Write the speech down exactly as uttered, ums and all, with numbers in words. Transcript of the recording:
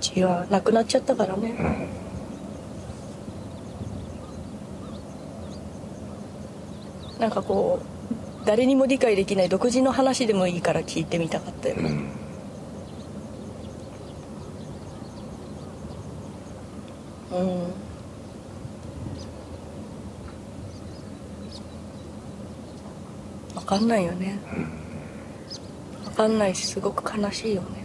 父は亡くなっちゃったからね、うん、なんかこう誰にも理解できない独自の話でもいいから聞いてみたかったよね、うん、うん、分かんないよね、分かんないしすごく悲しいよね。